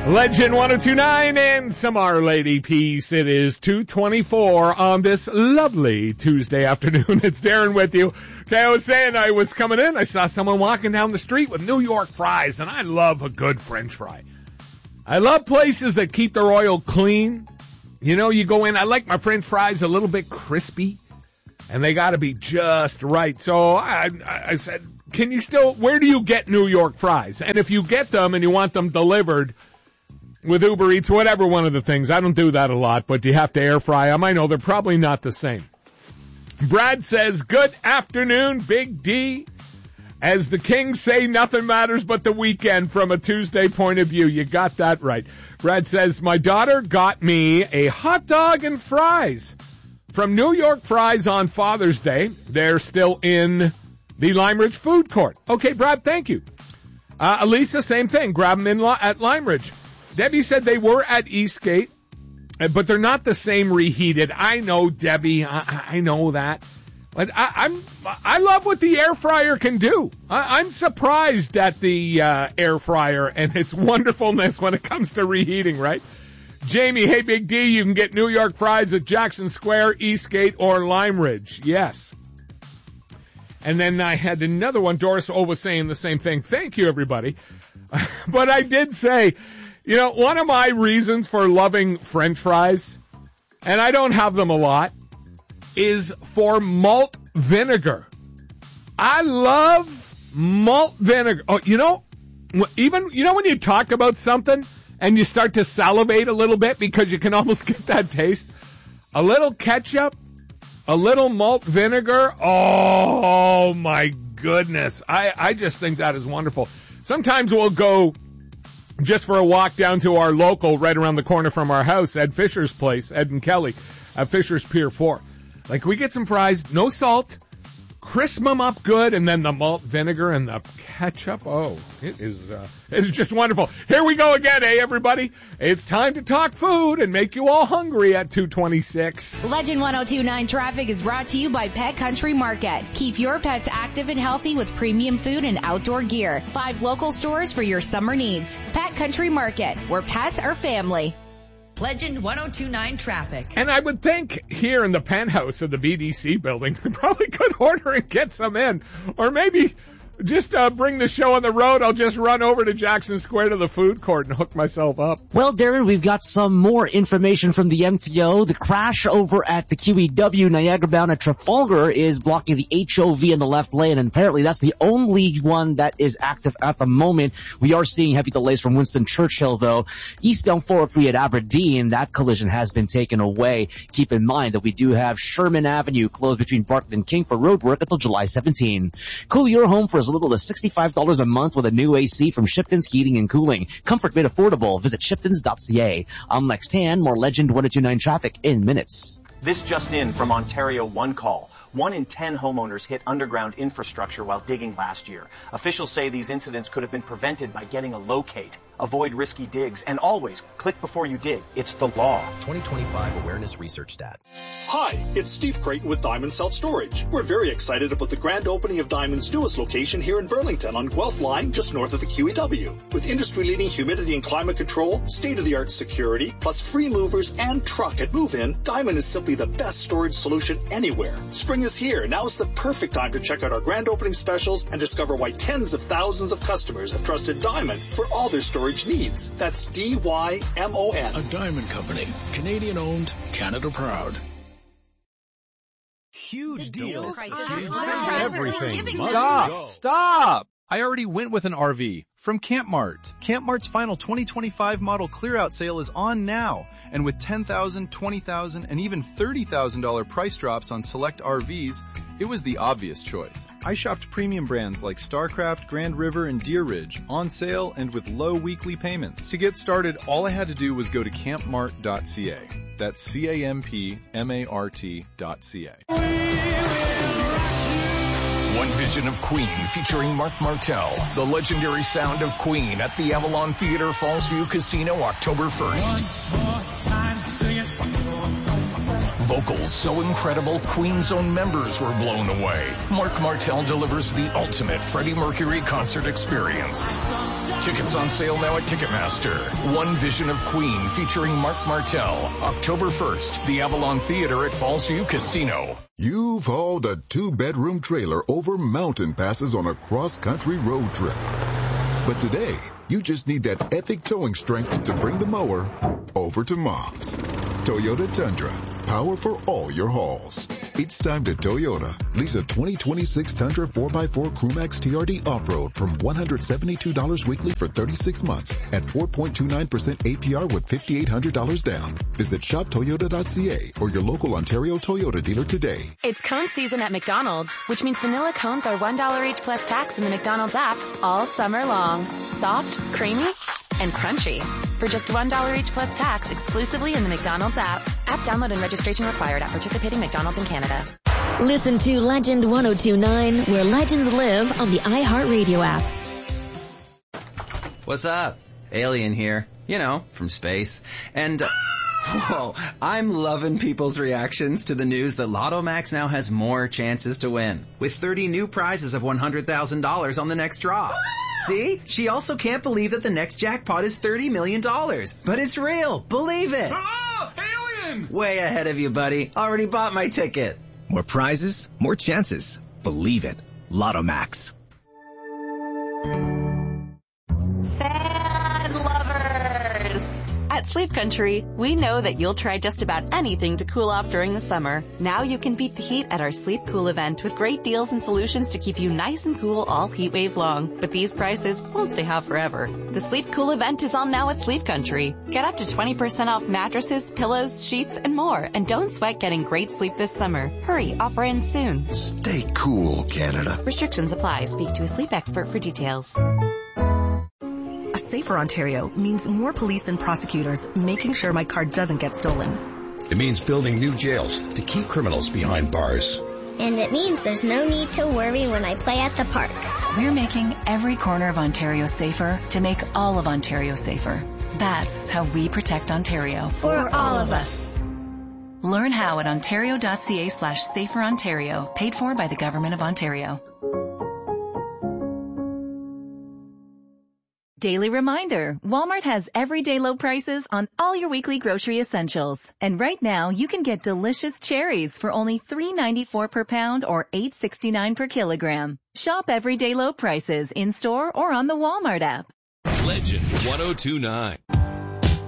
Legend 102.9 and some Our Lady Peace. It is 2:24 on this lovely Tuesday afternoon. It's Darren with you. Okay, I was saying I was coming in. I saw someone walking down the street with New York fries, and I love a good French fry. I love places that keep their oil clean. You know, you go in, I like my French fries a little bit crispy, and they got to be just right. So I said, where do you get New York fries? And if you get them and you want them delivered with Uber Eats, whatever one of the things. I don't do that a lot, but you have to air fry them. I know they're probably not the same. Brad says, good afternoon, Big D. As the Kings say, nothing matters but the weekend from a Tuesday point of view. You got that right. Brad says, my daughter got me a hot dog and fries from New York Fries on Father's Day. They're still in the Lime Ridge food court. Okay, Brad, thank you. Elisa, same thing. Grab them at Lime Ridge. Debbie said they were at Eastgate, but they're not the same reheated. I know, Debbie. I know that. But I love what the air fryer can do. I'm surprised at the air fryer and its wonderfulness when it comes to reheating, right? Jamie, hey, Big D, you can get New York fries at Jackson Square, Eastgate, or Lime Ridge. Yes. And then I had another one. Doris O was saying the same thing. Thank you, everybody. But I did say, you know, one of my reasons for loving French fries, and I don't have them a lot, is for malt vinegar. I love malt vinegar. Oh, you know, when you talk about something and you start to salivate a little bit because you can almost get that taste, a little ketchup, a little malt vinegar, oh my goodness. I just think that is wonderful. Sometimes we'll go just for a walk down to our local right around the corner from our house, Ed Fisher's place, Ed and Kelly, at Fisher's Pier 4. Like, we get some fries, no salt, crisp them up good, and then the malt vinegar and the ketchup. Oh, it's just wonderful. Here we go again, everybody? It's time to talk food and make you all hungry at 2:26. Legend 102.9 traffic is brought to you by Pet Country Market. Keep your pets active and healthy with premium food and outdoor gear. 5 local stores for your summer needs. Pet Country Market, where pets are family. Legend 102.9 traffic. And I would think here in the penthouse of the BDC building, we probably could order and get some in. Or maybe just bring the show on the road. I'll just run over to Jackson Square to the food court and hook myself up. Well, Darren, we've got some more information from the MTO. The crash over at the QEW Niagara bound at Trafalgar is blocking the HOV in the left lane, and apparently that's the only one that is active at the moment. We are seeing heavy delays from Winston Churchill, though. Eastbound 403 at Aberdeen, that collision has been taken away. Keep in mind that we do have Sherman Avenue closed between Barton and King for road work until July 17. Cool your home for as little as $65 a month with a new AC from Shipton's Heating and Cooling. Comfort made affordable. Visit shiptons.ca. I'm Lex Tan. More Legend 102.9 traffic in minutes. This just in from Ontario One Call. 1 in 10 homeowners hit underground infrastructure while digging last year. Officials say these incidents could have been prevented by getting a locate. Avoid risky digs and always click before you dig. It's the law. 2025 Awareness Research Stat. Hi, it's Steve Creighton with Diamond Self-Storage. We're very excited about the grand opening of Diamond's newest location here in Burlington on Guelph Line, just north of the QEW. With industry-leading humidity and climate control, state-of-the-art security, plus free movers and truck at move-in, Diamond is simply the best storage solution anywhere. Spring is here. Now is the perfect time to check out our grand opening specials and discover why tens of thousands of customers have trusted Diamond for all their storage needs. That's DYMON. A Diamond Company. Canadian owned, Canada proud. Huge deals. Everything. Stop. I already went with an RV from Camp Mart. Camp Mart's final 2025 model clear-out sale is on now. And with $10,000, $20,000, and even $30,000 price drops on select RVs, it was the obvious choice. I shopped premium brands like StarCraft, Grand River, and Deer Ridge on sale and with low weekly payments. To get started, all I had to do was go to campmart.ca. That's CAMPMART.ca. One Vision of Queen featuring Mark Martel, the legendary sound of Queen at the Avalon Theater Fallsview Casino, October 1st. Vocals so incredible, Queen's own members were blown away. Mark Martel delivers the ultimate Freddie Mercury concert experience. Tickets on sale now at Ticketmaster. One Vision of Queen featuring Mark Martel. October 1st, the Avalon Theater at Fallsview Casino. You've hauled a 2-bedroom trailer over mountain passes on a cross-country road trip. But today, you just need that epic towing strength to bring the mower over to Mom's. Toyota Tundra. Power for all your hauls. It's time to Toyota. Lease a 2026 Tundra 4x4 Crewmax TRD Off-Road from $172 weekly for 36 months at 4.29% APR with $5,800 down. Visit shoptoyota.ca or your local Ontario Toyota dealer today. It's cone season at McDonald's, which means vanilla cones are $1 each plus tax in the McDonald's app all summer long. Soft, creamy, and crunchy. For just $1 each plus tax exclusively in the McDonald's app. App download and registration required at participating McDonald's in Canada. Listen to Legend 102.9 where legends live on the iHeartRadio app. What's up? Alien here. You know, from space. And, whoa, I'm loving people's reactions to the news that Lotto Max now has more chances to win. With 30 new prizes of $100,000 on the next draw. See? She also can't believe that the next jackpot is $30 million. But it's real. Believe it. Oh, alien! Way ahead of you, buddy. Already bought my ticket. More prizes, more chances. Believe it. Lotto Max. Fan lovers! At Sleep Country, we know that you'll try just about anything to cool off during the summer. Now you can beat the heat at our Sleep Cool event with great deals and solutions to keep you nice and cool all heat wave long. But these prices won't stay hot forever. The Sleep Cool event is on now at Sleep Country. Get up to 20% off mattresses, pillows, sheets, and more. And don't sweat getting great sleep this summer. Hurry, offer ends soon. Stay cool, Canada. Restrictions apply. Speak to a sleep expert for details. A safer Ontario means more police and prosecutors making sure my car doesn't get stolen. It means building new jails to keep criminals behind bars. And it means there's no need to worry when I play at the park. We're making every corner of Ontario safer to make all of Ontario safer. That's how we protect Ontario. For all of us. Learn how at ontario.ca/saferontario, paid for by the Government of Ontario. Daily reminder, Walmart has everyday low prices on all your weekly grocery essentials. And right now, you can get delicious cherries for only $3.94 per pound or $8.69 per kilogram. Shop everyday low prices in-store or on the Walmart app. Legend 102.9.